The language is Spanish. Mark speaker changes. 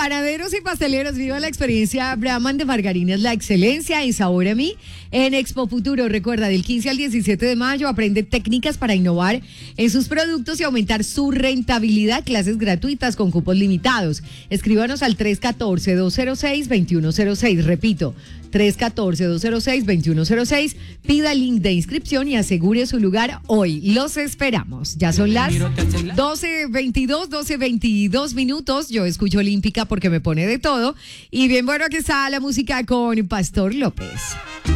Speaker 1: Panaderos y pasteleros, viva la experiencia Brahman de margarinas, la excelencia en sabor a mí. En Expo Futuro, recuerda, del 15 al 17 de mayo, aprende técnicas para innovar en sus productos y aumentar su rentabilidad. Clases gratuitas con cupos limitados. Escríbanos al 314-206-2106. Repito, 314-206-2106. Pida el link de inscripción y asegure su lugar hoy. Los esperamos. Ya son las 12:22 minutos. Yo escucho Olímpica porque me pone de todo. Y bien bueno que está la música con Pastor López.